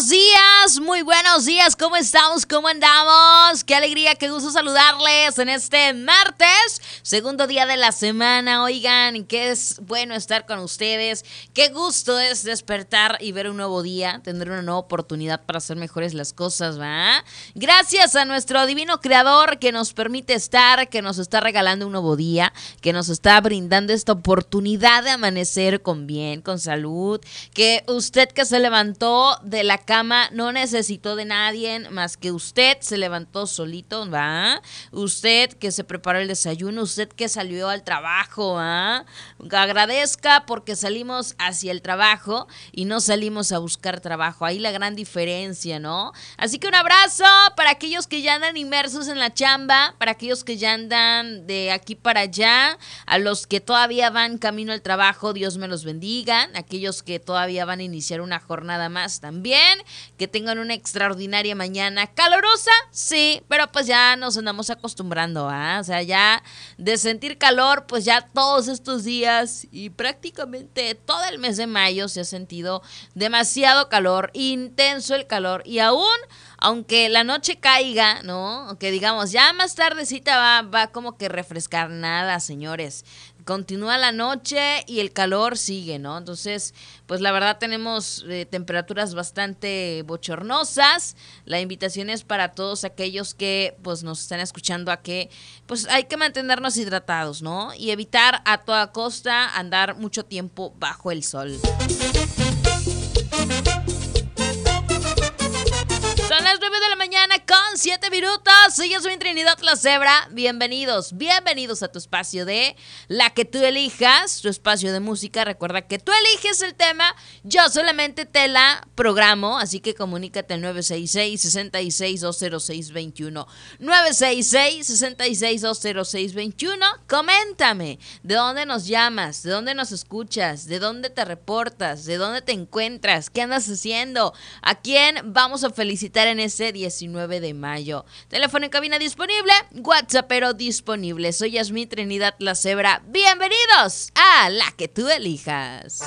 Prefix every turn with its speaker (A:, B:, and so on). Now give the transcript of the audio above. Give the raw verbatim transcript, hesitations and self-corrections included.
A: días, muy buenos días, ¿cómo estamos? ¿Cómo andamos? Qué alegría, qué gusto saludarles en este martes, segundo día de la semana. Oigan, qué es bueno estar con ustedes, qué gusto es despertar y ver un nuevo día, tener una nueva oportunidad para hacer mejores las cosas, ¿va? Gracias a nuestro divino creador que nos permite estar, que nos está regalando un nuevo día, que nos está brindando esta oportunidad de amanecer con bien, con salud, que usted que se levantó de la cama no necesitó de nadie más que usted, se levantó solito, ¿va? Usted que se preparó el desayuno, usted que salió al trabajo, ¿va? Agradezca porque salimos hacia el trabajo y no salimos a buscar trabajo, ahí la gran diferencia, ¿no? Así que un abrazo para aquellos que ya andan inmersos en la chamba, para aquellos que ya andan de aquí para allá, a los que todavía van camino al trabajo, Dios me los bendiga, aquellos que todavía van a iniciar una jornada más también, que tengan una extraordinaria mañana, calorosa, sí, pero pues ya nos andamos acostumbrando, ¿eh? O sea, ya de sentir calor, pues ya todos estos días y prácticamente todo el mes de mayo se ha sentido demasiado calor, intenso el calor y aún, aunque la noche caiga, ¿no? Aunque digamos, ya más tardecita va, va como que refrescar, nada, señores. Continúa la noche y el calor sigue, ¿no? Entonces, pues la verdad tenemos eh, temperaturas bastante bochornosas. La invitación es para todos aquellos que pues nos están escuchando a que pues hay que mantenernos hidratados, ¿no? Y evitar a toda costa andar mucho tiempo bajo el sol. Son las nueve de la mañana con siete minutos. Yo soy Trinidad la Cebra. Bienvenidos, bienvenidos a tu espacio de La que tú elijas, tu espacio de música. Recuerda que tú eliges el tema, yo solamente te la programo. Así que comunícate al nueve seis seis, seis seis dos cero seis dos uno. nueve seis seis, seis seis dos cero seis dos uno. Coméntame, ¿de dónde nos llamas? ¿De dónde nos escuchas? ¿De dónde te reportas? ¿De dónde te encuentras? ¿Qué andas haciendo? ¿A quién vamos a felicitar en ese diecinueve de mayo? Teléfono en cabina disponible, WhatsAppero disponible. Soy Yasmín Trinidad la Cebra. Bienvenidos a La que tú elijas.